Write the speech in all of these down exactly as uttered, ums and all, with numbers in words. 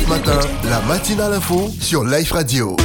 dimanche matin, la matinale info sur Life Radio.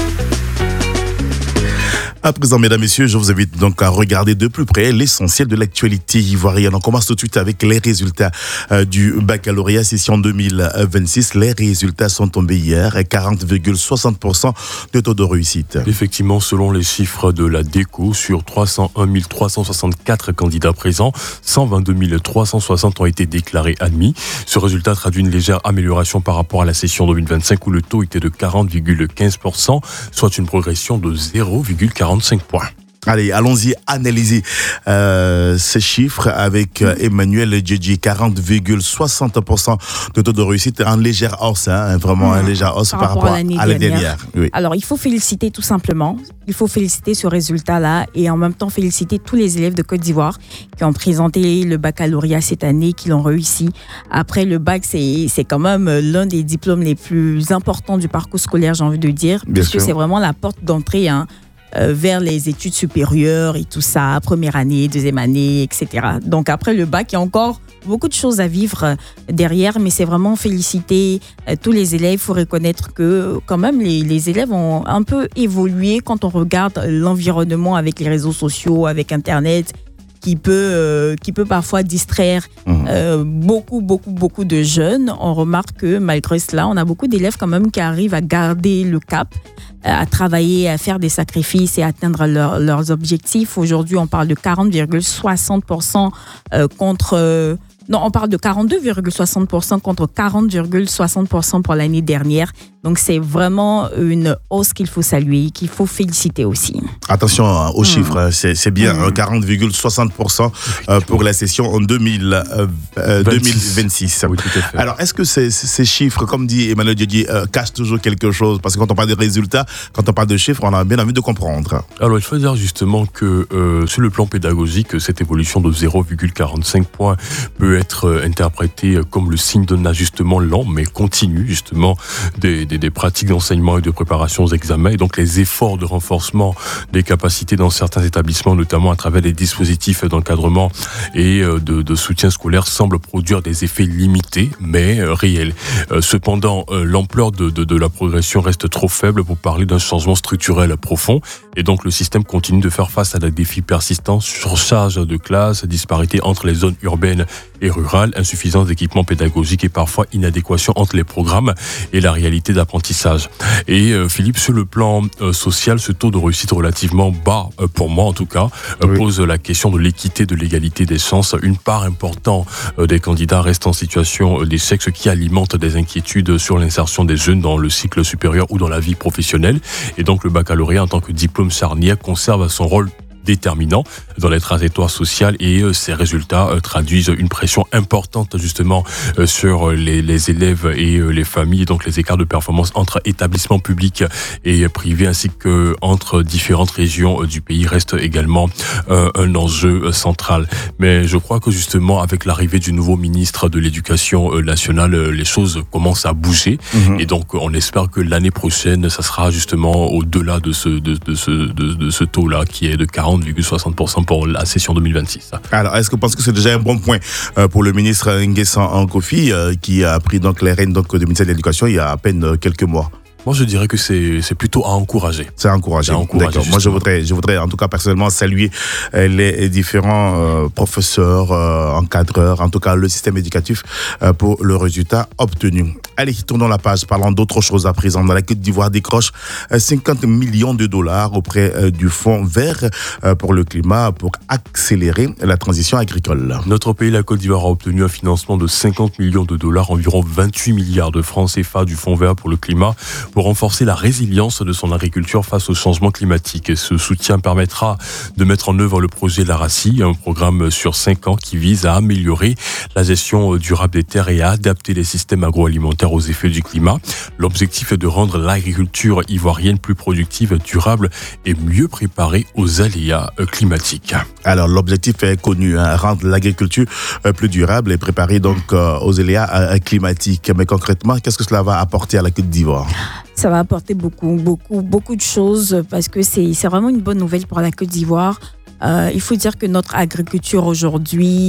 À présent, mesdames, messieurs, je vous invite donc à regarder de plus près l'essentiel de l'actualité ivoirienne. On commence tout de suite avec les résultats euh, du baccalauréat session deux mille vingt-six. Les résultats sont tombés hier, quarante virgule soixante pour cent de taux de réussite. Effectivement, selon les chiffres de la DECO, sur trois cent un mille trois cent soixante-quatre candidats présents, cent vingt-deux mille trois cent soixante ont été déclarés admis. Ce résultat traduit une légère amélioration par rapport à la session deux mille vingt-cinq où le taux était de quarante virgule quinze pour cent, soit une progression de zéro virgule quarante-cinq points. Allez, allons-y analyser euh, ces chiffres avec euh, Emmanuel Djedji, quarante virgule soixante pour cent de taux de réussite en légère hausse, hein, vraiment mmh. en légère hausse par, par rapport à l'année, à l'année dernière. dernière. Oui. Alors, il faut féliciter tout simplement, il faut féliciter ce résultat-là et en même temps féliciter tous les élèves de Côte d'Ivoire qui ont présenté le baccalauréat cette année, qui l'ont réussi. Après, le bac, c'est, c'est quand même l'un des diplômes les plus importants du parcours scolaire, j'ai envie de dire, Bien puisque sûr. c'est vraiment la porte d'entrée, hein, Euh, vers les études supérieures et tout ça, première année, deuxième année, et cetera. Donc après le bac, il y a encore beaucoup de choses à vivre euh, derrière, mais c'est vraiment féliciter euh, tous les élèves. Il faut reconnaître que quand même les, les élèves ont un peu évolué quand on regarde l'environnement avec les réseaux sociaux, avec Internet, qui peut, euh, qui peut parfois distraire euh, beaucoup, beaucoup, beaucoup de jeunes. On remarque que malgré cela, on a beaucoup d'élèves quand même qui arrivent à garder le cap, à travailler, à faire des sacrifices et à atteindre leur, leurs objectifs. Aujourd'hui, on parle de quarante virgule soixante pour cent euh, contre... Euh, non, on parle de quarante-deux virgule soixante pour cent contre quarante virgule soixante pour cent pour l'année dernière. Donc, c'est vraiment une hausse qu'il faut saluer, qu'il faut féliciter aussi. Attention aux mmh. chiffres, c'est, c'est bien, mmh. quarante virgule soixante pour cent pour la session en deux mille vingt-six. Oui, tout à fait. Alors, est-ce que ces, ces chiffres, comme dit Emmanuel Djedji, euh, cachent toujours quelque chose? Parce que quand on parle de résultats, quand on parle de chiffres, on a bien envie de comprendre. Alors, il faut dire justement que euh, sur le plan pédagogique, cette évolution de zéro virgule quarante-cinq points peut être interprétée comme le signe d'un ajustement lent, mais continu, justement, des, des, des pratiques d'enseignement et de préparation aux examens. Et donc, les efforts de renforcement des capacités dans certains établissements, notamment à travers les dispositifs d'encadrement et de, de soutien scolaire, semblent produire des effets limités, mais réels. Cependant, l'ampleur de, de, de la progression reste trop faible pour parler d'un changement structurel profond. Et donc, le système continue de faire face à des défis persistants, surcharge de classes, disparités entre les zones urbaines et rurales, insuffisance d'équipements pédagogiques et parfois inadéquation entre les programmes et la réalité d'apprentissage. Et euh, Philippe, sur le plan euh, social, ce taux de réussite relativement bas, euh, pour moi en tout cas, euh, oui. pose la question de l'équité, de l'égalité des chances. Une part importante euh, des candidats reste en situation euh, d'échec, ce qui alimente des inquiétudes sur l'insertion des jeunes dans le cycle supérieur ou dans la vie professionnelle. Et donc le baccalauréat en tant que diplôme charnière conserve son rôle déterminant dans les trajectoires sociales et euh, ces résultats euh, traduisent une pression importante justement euh, sur les, les élèves et euh, les familles, et donc les écarts de performance entre établissements publics et privés ainsi que entre différentes régions euh, du pays restent également euh, un enjeu euh, central. Mais je crois que justement avec l'arrivée du nouveau ministre de l'Éducation euh, nationale, euh, les choses commencent à bouger mmh. et donc on espère que l'année prochaine, ça sera justement au-delà de ce, de, de ce, de, de ce taux-là qui est de quarante virgule soixante pour cent pour la session deux mille vingt-six. Alors, est-ce que vous pensez que c'est déjà un bon point pour le ministre Nguessan Kofi qui a pris donc les rênes donc, du ministère de l'Éducation il y a à peine quelques mois? Moi, je dirais que c'est, c'est plutôt à encourager. C'est à encourager. C'est à encourager. D'accord. Moi, je voudrais, je voudrais, en tout cas, personnellement, saluer les différents euh, professeurs, euh, encadreurs, en tout cas, le système éducatif euh, pour le résultat obtenu. Allez, tournons la page. Parlons d'autre chose à présent. Dans la Côte d'Ivoire décroche cinquante millions de dollars auprès euh, du Fonds vert euh, pour le climat pour accélérer la transition agricole. Notre pays, la Côte d'Ivoire, a obtenu un financement de cinquante millions de dollars, environ vingt-huit milliards de francs C F A du Fonds vert pour le climat, pour renforcer la résilience de son agriculture face au changement climatique. Et ce soutien permettra de mettre en œuvre le projet Larassi, un programme sur cinq ans qui vise à améliorer la gestion durable des terres et à adapter les systèmes agroalimentaires aux effets du climat. L'objectif est de rendre l'agriculture ivoirienne plus productive, durable et mieux préparée aux aléas climatiques. Alors l'objectif est connu, hein, rendre l'agriculture plus durable et préparée donc aux aléas climatiques. Mais concrètement, qu'est-ce que cela va apporter à la Côte d'Ivoire ? Ça va apporter beaucoup, beaucoup, beaucoup de choses parce que c'est, c'est vraiment une bonne nouvelle pour la Côte d'Ivoire. Euh, il faut dire que notre agriculture aujourd'hui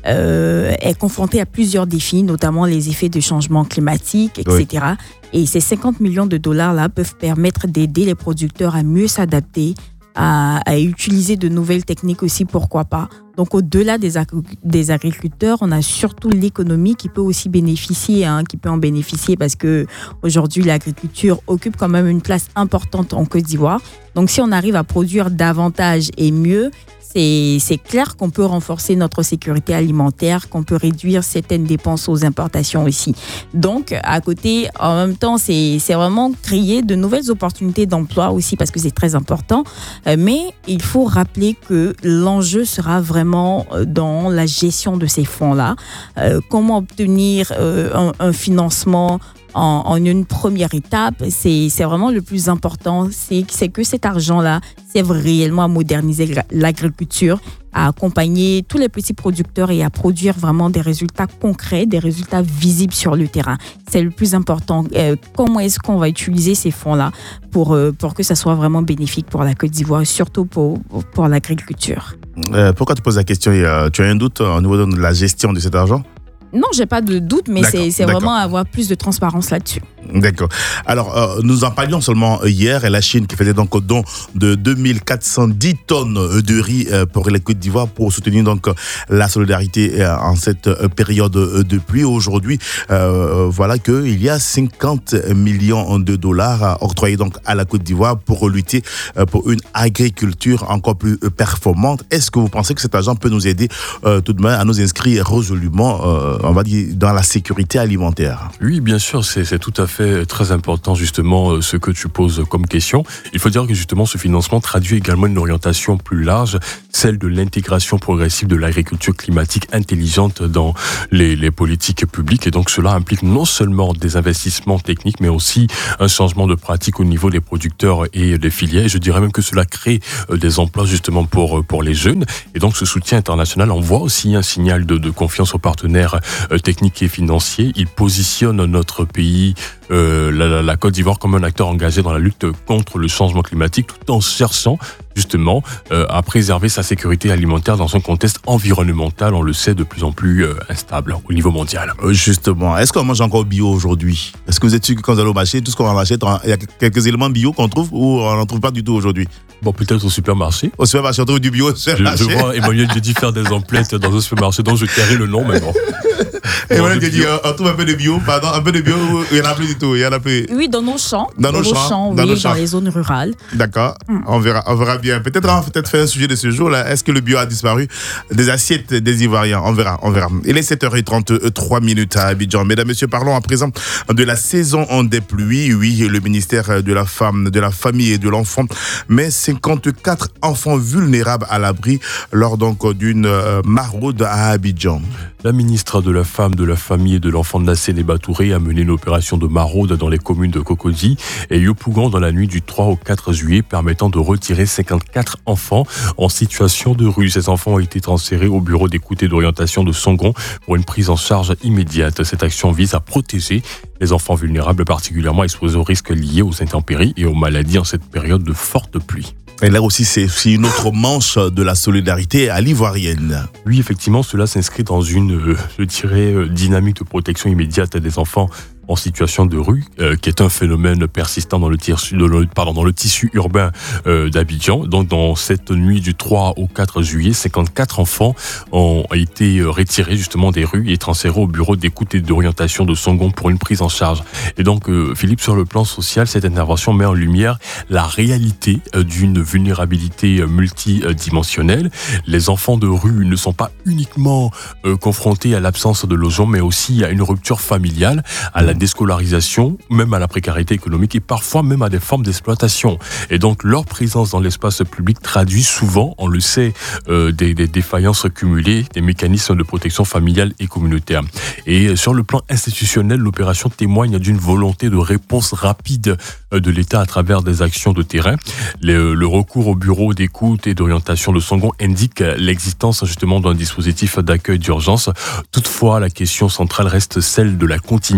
euh, est confrontée à plusieurs défis, notamment les effets de changement climatique, et cetera. Oui. Et ces cinquante millions de dollars-là peuvent permettre d'aider les producteurs à mieux s'adapter, à, à utiliser de nouvelles techniques aussi, pourquoi pas. Donc, au-delà des, ag- des agriculteurs, on a surtout l'économie qui peut aussi bénéficier, hein, qui peut en bénéficier parce que aujourd'hui, l'agriculture occupe quand même une place importante en Côte d'Ivoire. Donc, si on arrive à produire davantage et mieux, c'est, c'est clair qu'on peut renforcer notre sécurité alimentaire, qu'on peut réduire certaines dépenses aux importations aussi. Donc, à côté, en même temps, c'est, c'est vraiment créer de nouvelles opportunités d'emploi aussi parce que c'est très important. Mais il faut rappeler que l'enjeu sera vraiment dans la gestion de ces fonds-là. Euh, comment obtenir euh, un, un financement En, en une première étape, c'est, c'est vraiment le plus important, c'est, c'est que cet argent-là serve réellement à moderniser l'agriculture, à accompagner tous les petits producteurs et à produire vraiment des résultats concrets, des résultats visibles sur le terrain. C'est le plus important. Euh, comment est-ce qu'on va utiliser ces fonds-là pour, euh, pour que ça soit vraiment bénéfique pour la Côte d'Ivoire et surtout pour, pour l'agriculture? Euh, pourquoi tu poses la question? euh, Tu as un doute au niveau de la gestion de cet argent? Non, j'ai pas de doute, mais d'accord, c'est, c'est vraiment avoir plus de transparence là-dessus. D'accord. Alors, euh, nous en parlions seulement hier, et la Chine qui faisait donc don de deux mille quatre cent dix tonnes de riz pour la Côte d'Ivoire pour soutenir donc la solidarité en cette période de pluie. Aujourd'hui, euh, voilà qu'il y a cinquante millions de dollars octroyés donc à la Côte d'Ivoire pour lutter pour une agriculture encore plus performante. Est-ce que vous pensez que cet argent peut nous aider euh, tout de même à nous inscrire résolument, euh, on va dire, dans la sécurité alimentaire? Oui, bien sûr, c'est, c'est tout à fait très important justement ce que tu poses comme question. Il faut dire que justement ce financement traduit également une orientation plus large, celle de l'intégration progressive de l'agriculture climatique intelligente dans les, les politiques publiques, et donc cela implique non seulement des investissements techniques mais aussi un changement de pratique au niveau des producteurs et des filières. Et je dirais même que cela crée des emplois justement pour, pour les jeunes, et donc ce soutien international envoie aussi un signal de, de confiance aux partenaires techniques et financiers. Il positionne notre pays, Euh, la, la Côte d'Ivoire, comme un acteur engagé dans la lutte contre le changement climatique, tout en cherchant justement euh, à préserver sa sécurité alimentaire dans un contexte environnemental, on le sait, de plus en plus euh, instable au niveau mondial. Justement, est-ce qu'on mange encore bio aujourd'hui? Est-ce que vous êtes sûr que quand vous allez au marché, tout ce qu'on achète, il y a quelques éléments bio qu'on trouve ou on n'en trouve pas du tout aujourd'hui? Bon, peut-être au supermarché. Au supermarché, on trouve du bio au supermarché. Je, je vois Emmanuel Dedi faire des emplettes dans un supermarché dont je tairai le nom maintenant. Emmanuel Dedi, on trouve un peu de bio, pardon, un peu de bio, il n'y en a plus du tout, il y en a plus. Oui, dans nos champs. Dans, dans nos champs, champs oui, dans, nos dans champs. les zones rurales. D'accord, mm. on verra, on verra bien. Peut-être on va peut-être faire un sujet de ce jour-là. Est-ce que le bio a disparu des assiettes des Ivoiriens? On verra, on verra. Il est sept heures trente-trois minutes à Abidjan. Mesdames, Messieurs, parlons à présent de la saison des pluies. Oui, le ministère de la Femme, de la Famille et de l'Enfant met cinquante-quatre enfants vulnérables à l'abri lors donc d'une maraude à Abidjan. La ministre de la Femme, de la Famille et de l'Enfant de Nassé Batouré a mené une opération de maraude dans les communes de Cocody et Yopougon dans la nuit du trois au quatre juillet, permettant de retirer cinquante-quatre enfants en situation de rue. Ces enfants ont été transférés au bureau d'écoute et d'orientation de Songon pour une prise en charge immédiate. Cette action vise à protéger les enfants vulnérables particulièrement exposés aux risques liés aux intempéries et aux maladies en cette période de forte pluie. Et là aussi, c'est aussi une autre manche de la solidarité à l'ivoirienne. Oui, effectivement, cela s'inscrit dans une, euh, je dirais, euh, dynamique de protection immédiate des enfants en situation de rue, euh, qui est un phénomène persistant dans le tissu, de le, pardon, dans le tissu urbain euh, d'Abidjan. Donc, dans cette nuit du trois au quatre juillet, cinquante-quatre enfants ont été retirés justement des rues et transférés au bureau d'écoute et d'orientation de Songon pour une prise en charge. Et donc, euh, Philippe, sur le plan social, cette intervention met en lumière la réalité euh, d'une vulnérabilité multidimensionnelle. Les enfants de rue ne sont pas uniquement euh, confrontés à l'absence de logement, mais aussi à une rupture familiale, à la déscolarisation, même à la précarité économique et parfois même à des formes d'exploitation. Et donc leur présence dans l'espace public traduit souvent, on le sait, euh, des, des défaillances cumulées, des mécanismes de protection familiale et communautaire. Et sur le plan institutionnel, l'opération témoigne d'une volonté de réponse rapide de l'État à travers des actions de terrain. Le, le recours au bureau d'écoute et d'orientation de Songon indique l'existence justement d'un dispositif d'accueil d'urgence. Toutefois, la question centrale reste celle de la continuité.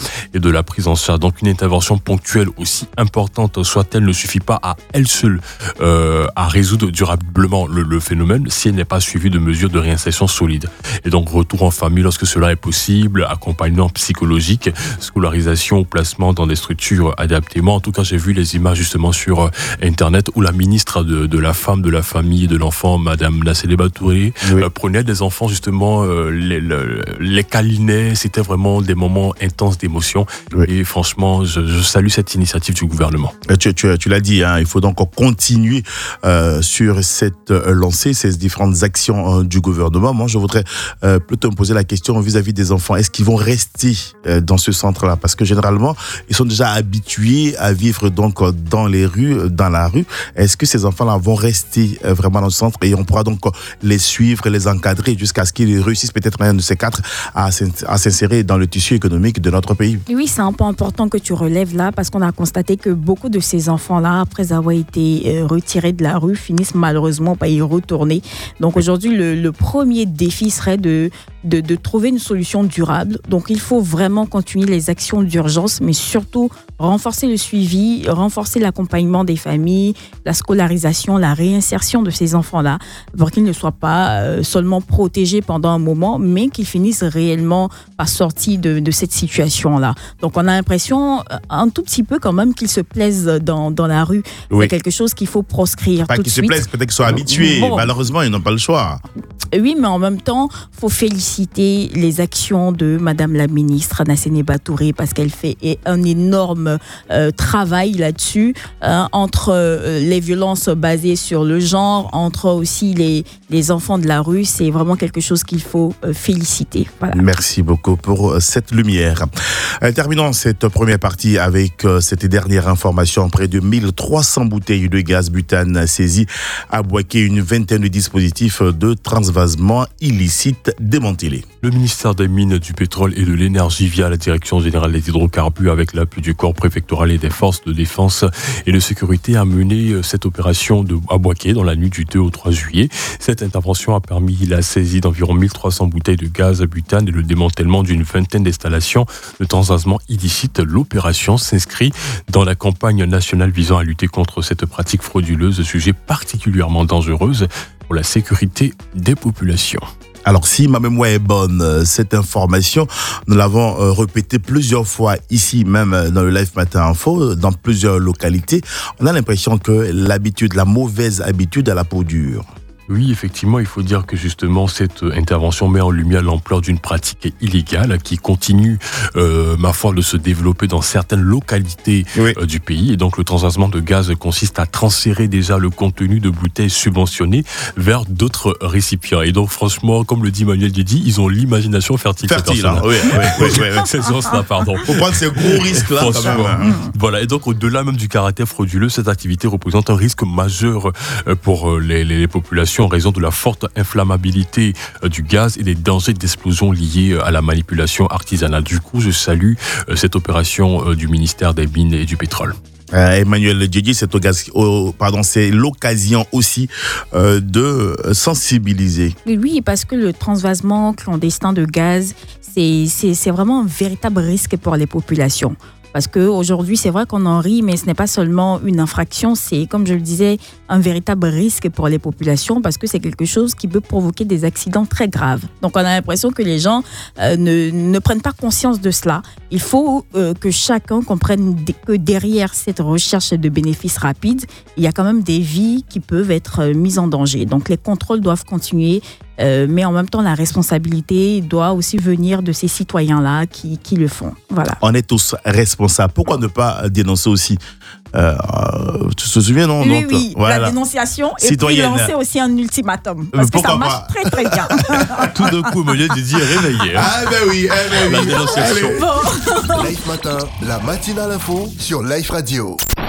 et de la prise en charge. Donc une intervention ponctuelle, aussi importante soit-elle, ne suffit pas à elle seule euh, à résoudre durablement le, le phénomène si elle n'est pas suivie de mesures de réinsertion solides. Et donc retour en famille lorsque cela est possible, accompagnement psychologique, scolarisation ou placement dans des structures adaptées. Moi, en tout cas, j'ai vu les images justement sur Internet où la ministre de, de la femme, de la famille, de l'enfant, Madame Nassélé Batouré, oui. euh, prenait des enfants justement, euh, les, les, les câlinait. C'était vraiment des moments intenses d'émotion. Oui. Et franchement, je, je salue cette initiative du gouvernement. Tu, tu, tu l'as dit, hein, il faut donc continuer euh, sur cette lancée, ces différentes actions euh, du gouvernement. Moi, je voudrais euh, plutôt me poser la question vis-à-vis des enfants. Est-ce qu'ils vont rester euh, dans ce centre-là? Parce que généralement, ils sont déjà habitués à vivre donc dans les rues, dans la rue. Est-ce que ces enfants-là vont rester euh, vraiment dans le centre et on pourra donc les suivre, les encadrer jusqu'à ce qu'ils réussissent peut-être un de ces quatre à, à s'insérer dans le tissu économique de notre pays? Oui, c'est un point important que tu relèves là parce qu'on a constaté que beaucoup de ces enfants-là, après avoir été retirés de la rue, finissent malheureusement par y retourner. Donc aujourd'hui, le, le premier défi serait de, de, de trouver une solution durable. Donc il faut vraiment continuer les actions d'urgence, mais surtout renforcer le suivi, renforcer l'accompagnement des familles, la scolarisation, la réinsertion de ces enfants-là, pour qu'ils ne soient pas euh, seulement protégés pendant un moment, mais qu'ils finissent réellement par sortir de, de cette situation-là. Donc on a l'impression un tout petit peu quand même qu'ils se plaisent dans, dans la rue. Oui. C'est quelque chose qu'il faut proscrire pas tout de suite. Pas qu'ils se plaisent, peut-être qu'ils sont habitués. Bon. Malheureusement, ils n'ont pas le choix. Oui, mais en même temps, il faut féliciter les actions de Madame la ministre Nassélé Batouré parce qu'elle fait un énorme euh, travail là-dessus, hein, entre euh, les violences basées sur le genre, entre aussi les, les enfants de la rue. C'est vraiment quelque chose qu'il faut euh, féliciter. Voilà. Merci beaucoup pour cette lumière. Euh, terminons cette première partie avec euh, cette dernière information. Près de mille trois cents bouteilles de gaz butane saisies à Boaké, une vingtaine de dispositifs de transvasement illicite démantelés. Le ministère des Mines, du Pétrole et de l'Énergie, via la Direction générale des hydrocarbures, avec l'appui du corps préfectoral et des forces de défense et de sécurité, a mené cette opération de, à Boaké dans la nuit du deux au trois juillet. Cette intervention a permis la saisie d'environ mille trois cents bouteilles de gaz butane et le démantèlement d'une vingtaine d'installations de transvasement illicite. L'opération s'inscrit dans la campagne nationale visant à lutter contre cette pratique frauduleuse, sujet particulièrement dangereuse pour la sécurité des populations. Alors, si ma mémoire est bonne, cette information, nous l'avons euh, répétée plusieurs fois ici, même dans le Live Matin Info, dans plusieurs localités. On a l'impression que l'habitude, la mauvaise habitude à la peau dure. Oui, effectivement, il faut dire que justement cette intervention met en lumière l'ampleur d'une pratique illégale qui continue, euh, ma foi, de se développer dans certaines localités oui. euh, du pays. Et donc le transvasement de gaz consiste à transférer déjà le contenu de bouteilles subventionnées vers d'autres récipients. Et donc franchement, comme le dit Manuel Diedi, ils ont l'imagination fertile. Fertile, hein, oui, oui, oui, oui, oui. Ces gens-là, pardon. Faut prendre ces gros risques-là. Quand même, hein. Voilà. Et donc au-delà même du caractère frauduleux, cette activité représente un risque majeur pour les, les, les populations en raison de la forte inflammabilité du gaz et des dangers d'explosion liés à la manipulation artisanale. Du coup, je salue cette opération du ministère des Mines et du Pétrole. Euh, Emmanuel Diedi, c'est, oh, pardon, c'est l'occasion aussi euh, de sensibiliser. Oui, parce que le transvasement clandestin de gaz, c'est, c'est, c'est vraiment un véritable risque pour les populations. Parce qu'aujourd'hui, c'est vrai qu'on en rit, mais ce n'est pas seulement une infraction, c'est, comme je le disais, un véritable risque pour les populations parce que c'est quelque chose qui peut provoquer des accidents très graves. Donc, on a l'impression que les gens euh, ne, ne prennent pas conscience de cela. Il faut euh, que chacun comprenne que derrière cette recherche de bénéfices rapides, il y a quand même des vies qui peuvent être mises en danger. Donc, les contrôles doivent continuer. Euh, mais en même temps, la responsabilité doit aussi venir de ces citoyens-là qui, qui le font. Voilà. On est tous responsables. Pourquoi ne pas dénoncer aussi euh, tu te souviens, non? Oui, donc, oui, voilà. La dénonciation citoyenne. Et puis lancer aussi un ultimatum. Parce que ça marche pas? très, très bien. Tout d'un coup, Emmanuel Diedi est réveillé. Hein. Ah ben oui, eh ben oui. La dénonciation. Bon. Live Matin, la matinale info sur Live Radio.